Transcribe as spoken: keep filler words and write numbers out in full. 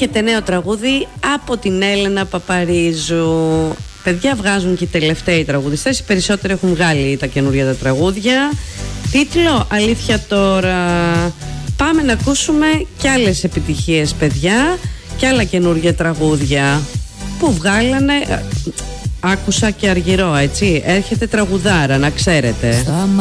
Έρχεται νέο τραγούδι από την Έλενα Παπαρίζου. Παιδιά, βγάζουν και οι τελευταίοι τραγουδιστές. Οι περισσότεροι έχουν βγάλει τα καινούργια τα τραγούδια. Τίτλο Αλήθεια τώρα. Πάμε να ακούσουμε κι άλλες επιτυχίες, παιδιά, κι άλλα καινούργια τραγούδια που βγάλανε. Άκουσα και Αργυρό, έτσι. Έρχεται τραγουδάρα, να ξέρετε.